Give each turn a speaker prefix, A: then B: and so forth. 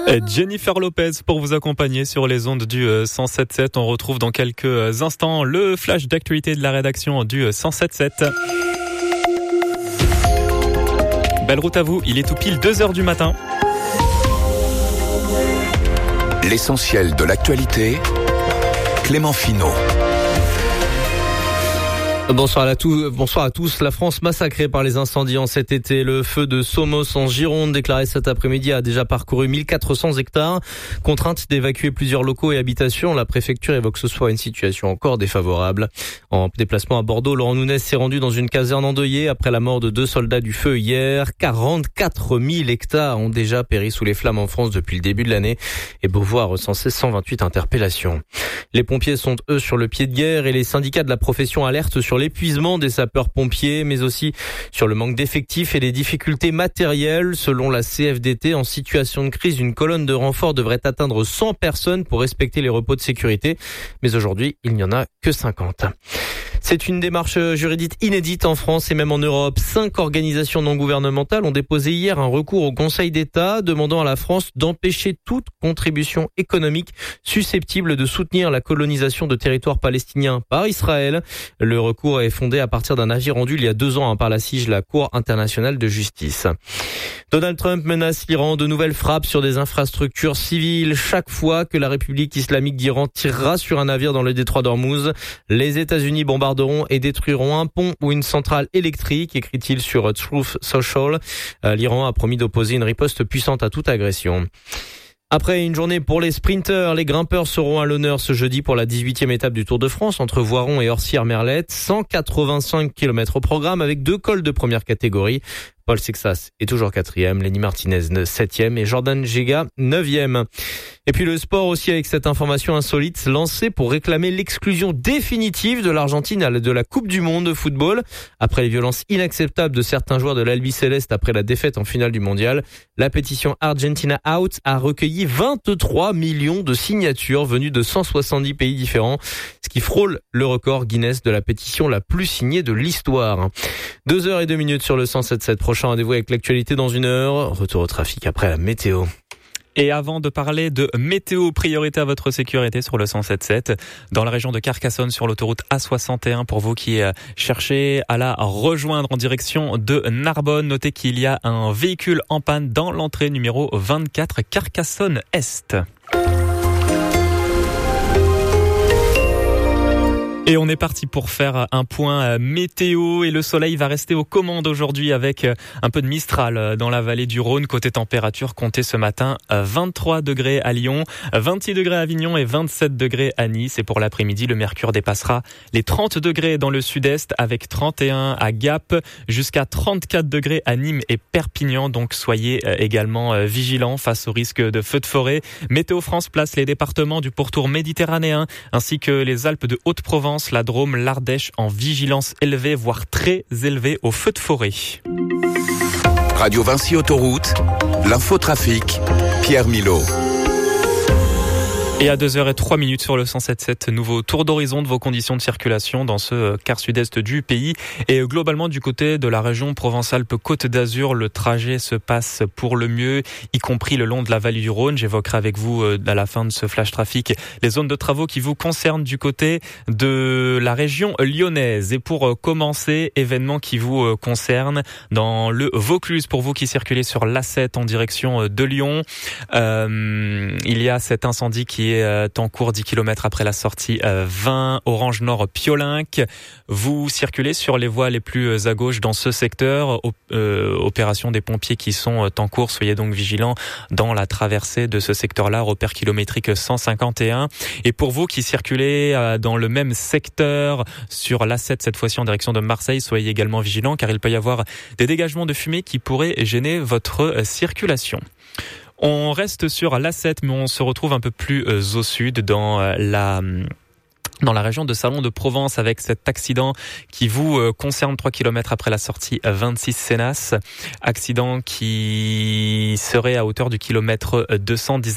A: Jennifer Lopez pour vous accompagner sur les ondes du 107.7. On retrouve dans quelques instants le flash d'actualité de la rédaction du 107.7. Belle route à vous, il est tout pile 2h du matin.
B: L'essentiel de l'actualité, Clément Finot.
C: Bonsoir à tous. La France massacrée par les incendies en cet été. Le feu de Somos en Gironde, déclaré cet après-midi, a déjà parcouru 1400 hectares. Contrainte d'évacuer plusieurs locaux et habitations. La préfecture évoque ce soir une situation encore défavorable. En déplacement à Bordeaux, Laurent Nunez s'est rendu dans une caserne endeuillée après la mort de 2 soldats du feu hier. 44 000 hectares ont déjà péri sous les flammes en France depuis le début de l'année. Et Beauvoir a recensé 128 interpellations. Les pompiers sont, eux, sur le pied de guerre et les syndicats de la profession alertent sur l'épuisement des sapeurs-pompiers, mais aussi sur le manque d'effectifs et les difficultés matérielles. Selon la CFDT, en situation de crise, une colonne de renfort devrait atteindre 100 personnes pour respecter les repos de sécurité. Mais aujourd'hui, il n'y en a que 50. C'est une démarche juridique inédite en France et même en Europe. 5 organisations non gouvernementales ont déposé hier un recours au Conseil d'État demandant à la France d'empêcher toute contribution économique susceptible de soutenir la colonisation de territoires palestiniens par Israël. Le recours est fondé à partir d'un avis rendu il y a 2 ans par la CIJ, la Cour internationale de justice. Donald Trump menace l'Iran de nouvelles frappes sur des infrastructures civiles. Chaque fois que la République islamique d'Iran tirera sur un navire dans le détroit d'Ormuz, les États-Unis bombarderont et détruiront un pont ou une centrale électrique, écrit-il sur Truth Social. L'Iran a promis d'opposer une riposte puissante à toute agression. Après une journée pour les sprinteurs, les grimpeurs seront à l'honneur ce jeudi pour la 18e étape du Tour de France entre Voiron et Orsières-Merlette. 185 km au programme avec 2 cols de première catégorie. Paul Sexas est toujours 4e, Lenny Martinez 7e et Jordan Gega 9e. Et puis le sport aussi avec cette information insolite lancée pour réclamer l'exclusion définitive de l'Argentine de la Coupe du Monde de football. Après les violences inacceptables de certains joueurs de l'Albiceleste après la défaite en finale du mondial, la pétition Argentina Out a recueilli 23 millions de signatures venues de 170 pays différents, ce qui frôle le record Guinness de la pétition la plus signée de l'histoire. 2h02 sur le 107.7. Prochain rendez-vous avec l'actualité dans 1 heure. Retour au trafic après la météo.
A: Et avant de parler de météo, priorité à votre sécurité sur le 107.7, dans la région de Carcassonne sur l'autoroute A61 pour vous qui cherchez à la rejoindre en direction de Narbonne. Notez qu'il y a un véhicule en panne dans l'entrée numéro 24 Carcassonne-Est. Et on est parti pour faire un point météo et le soleil va rester aux commandes aujourd'hui avec un peu de Mistral dans la vallée du Rhône. Côté température, comptez ce matin 23 degrés à Lyon, 26 degrés à Avignon et 27 degrés à Nice. Et pour l'après-midi, le mercure dépassera les 30 degrés dans le sud-est avec 31 à Gap, jusqu'à 34 degrés à Nîmes et Perpignan. Donc soyez également vigilants face au risque de feux de forêt. Météo France place les départements du pourtour méditerranéen ainsi que les Alpes de Haute-Provence, la Drôme, l'Ardèche en vigilance élevée, voire très élevée au feu de forêt.
B: Radio Vinci Autoroute, l'infotrafic, Pierre Milot.
A: Et à 2h03 sur le 107.7, nouveau tour d'horizon de vos conditions de circulation dans ce quart sud-est du pays. Et globalement, du côté de la région Provence-Alpes-Côte d'Azur, le trajet se passe pour le mieux, y compris le long de la vallée du Rhône. J'évoquerai avec vous à la fin de ce flash trafic les zones de travaux qui vous concernent du côté de la région lyonnaise. Et pour commencer, événement qui vous concerne dans le Vaucluse pour vous qui circulez sur l'A7 en direction de Lyon. Il y a cet incendie qui est en cours 10 km après la sortie 20 Orange Nord Piolinck. Vous circulez sur les voies les plus à gauche dans ce secteur. Opération des pompiers qui sont en cours. Soyez donc vigilants dans la traversée de ce secteur-là. Repère kilométrique 151. Et pour vous qui circulez dans le même secteur sur l'A7, cette fois-ci en direction de Marseille, soyez également vigilants car il peut y avoir des dégagements de fumée qui pourraient gêner votre circulation. On reste sur l'A7, mais on se retrouve un peu plus au sud dans la région de Salon de Provence avec cet accident qui vous concerne 3 km après la sortie 26 Sénas. Accident qui serait à hauteur du kilomètre 219.